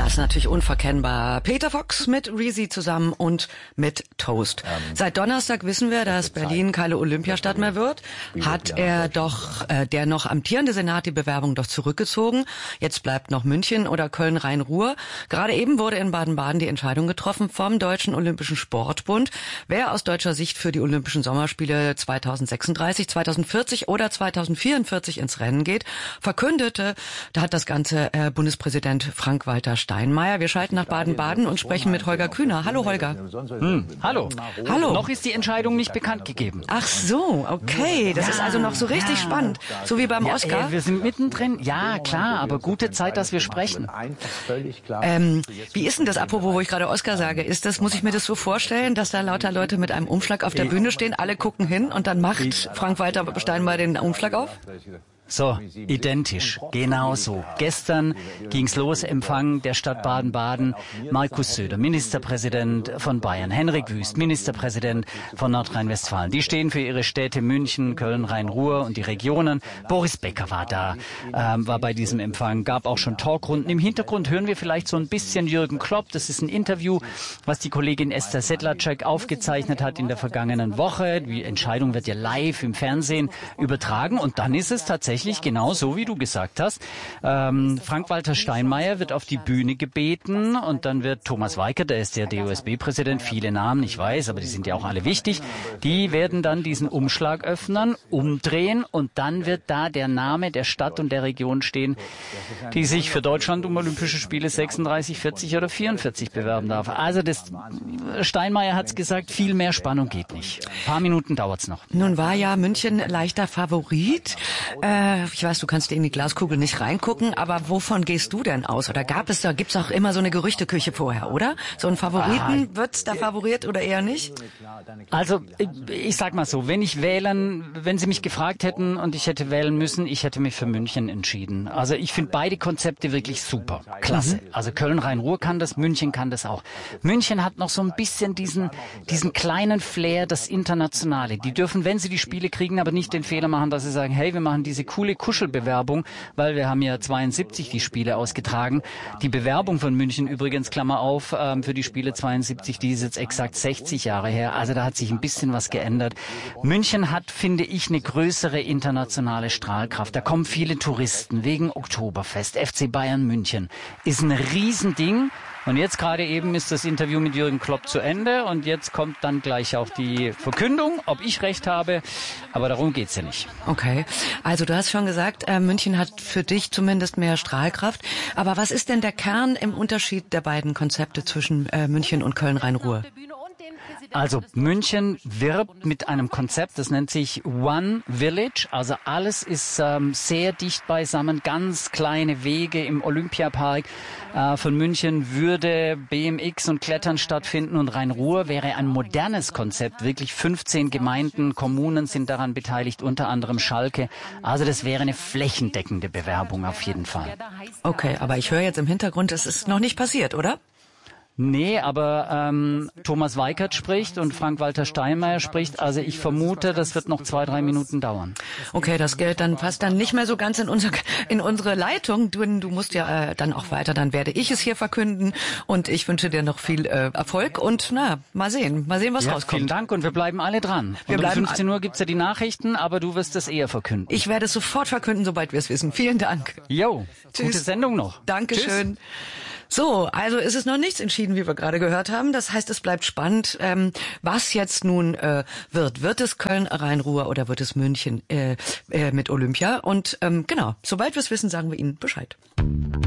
ist natürlich unverkennbar. Peter Fox mit Reezy zusammen und mit Toast. Seit Donnerstag wissen wir, dass Berlin keine Olympiastadt mehr wird. Hat er doch, der noch amtierende Senat die Bewerbung doch zurückgezogen. Jetzt bleibt noch München oder Köln-Rhein-Ruhr. Gerade eben wurde in Baden-Baden die Entscheidung getroffen vom Deutschen Olympischen Sportbund, wer aus deutscher Sicht für die Olympischen Sommerspiele 2036, 2040 oder 2044 ins Rennen geht. Verkündete, da hat das Ganze Bundespräsident Frank-Walter Steinmeier. Wir schalten nach Baden-Baden und sprechen mit Holger Kühner. Hallo Holger. Hallo. Hallo. Noch ist die Entscheidung nicht bekannt gegeben. Ach so, okay. Das ist also noch so richtig spannend. So wie beim Oscar. Wir sind mittendrin. Ja, klar, aber gute Zeit, dass wir sprechen. Wie ist denn das, apropos, wo ich gerade Oscar sage? Muss ich mir das so vorstellen, dass da lauter Leute mit einem Umschlag auf der Bühne stehen, alle gucken hin und dann macht Frank-Walter Steinmeier den Umschlag auf? So, identisch, genau so. Gestern ging's los, Empfang der Stadt Baden-Baden. Markus Söder, Ministerpräsident von Bayern. Henrik Wüst, Ministerpräsident von Nordrhein-Westfalen. Die stehen für ihre Städte München, Köln, Rhein-Ruhr und die Regionen. Boris Becker war da, war bei diesem Empfang, gab auch schon Talkrunden. Im Hintergrund hören wir vielleicht so ein bisschen Jürgen Klopp. Das ist ein Interview, was die Kollegin Esther Sedlacek aufgezeichnet hat in der vergangenen Woche. Die Entscheidung wird ja live im Fernsehen übertragen und dann ist es tatsächlich genau so, wie du gesagt hast. Frank-Walter Steinmeier wird auf die Bühne gebeten und dann wird Thomas Weikert, der ist der DOSB-Präsident, viele Namen, ich weiß, aber die sind ja auch alle wichtig, die werden dann diesen Umschlag öffnen, umdrehen und dann wird da der Name der Stadt und der Region stehen, die sich für Deutschland um Olympische Spiele 36, 40 oder 44 bewerben darf. Also Steinmeier hat's gesagt, viel mehr Spannung geht nicht. Ein paar Minuten dauert's noch. Nun war ja München leichter Favorit. Ich weiß, du kannst in die Glaskugel nicht reingucken, aber wovon gehst du denn aus? Oder gibt's auch immer so eine Gerüchteküche vorher, oder? So ein Favoriten, wird's da favoriert oder eher nicht? Also, ich sag mal so, wenn Sie mich gefragt hätten und ich hätte wählen müssen, ich hätte mich für München entschieden. Also, ich finde beide Konzepte wirklich super. Klasse. Also, Köln-Rhein-Ruhr kann das, München kann das auch. München hat noch so ein bisschen diesen kleinen Flair, das Internationale. Die dürfen, wenn sie die Spiele kriegen, aber nicht den Fehler machen, dass sie sagen, hey, wir machen diese coole Kuschelbewerbung, weil wir haben ja 72 die Spiele ausgetragen. Die Bewerbung von München übrigens, Klammer auf, für die Spiele 72, die ist jetzt exakt 60 Jahre her. Also da hat sich ein bisschen was geändert. München hat, finde ich, eine größere internationale Strahlkraft. Da kommen viele Touristen wegen Oktoberfest. FC Bayern München ist ein Riesending. Und jetzt gerade eben ist das Interview mit Jürgen Klopp zu Ende und jetzt kommt dann gleich auch die Verkündung, ob ich recht habe, aber darum geht's ja nicht. Okay, also du hast schon gesagt, München hat für dich zumindest mehr Strahlkraft, aber was ist denn der Kern im Unterschied der beiden Konzepte zwischen München und Köln-Rhein-Ruhr? Also München wirbt mit einem Konzept, das nennt sich One Village. Also alles ist sehr dicht beisammen, ganz kleine Wege im Olympiapark. Von München würde BMX und Klettern stattfinden und Rhein-Ruhr wäre ein modernes Konzept. Wirklich 15 Gemeinden, Kommunen sind daran beteiligt, unter anderem Schalke. Also das wäre eine flächendeckende Bewerbung auf jeden Fall. Okay, aber ich höre jetzt im Hintergrund, es ist noch nicht passiert, oder? Nee, aber Thomas Weikert spricht und Frank-Walter Steinmeier spricht. Also ich vermute, das wird noch 2-3 Minuten dauern. Okay, das Geld dann passt dann nicht mehr so ganz in unsere Leitung. Du musst ja dann auch weiter, dann werde ich es hier verkünden und ich wünsche dir noch viel Erfolg und mal sehen, was rauskommt. Vielen Dank und wir bleiben alle dran. Und um 15 Uhr gibt's ja die Nachrichten, aber du wirst es eher verkünden. Ich werde es sofort verkünden, sobald wir es wissen. Vielen Dank. Jo, gute Sendung noch. Dankeschön. Tschüss. So, also ist es noch nichts entschieden, wie wir gerade gehört haben. Das heißt, es bleibt spannend, was jetzt nun wird. Wird es Köln-Rhein-Ruhr oder wird es München mit Olympia? Und genau, sobald wir es wissen, sagen wir Ihnen Bescheid.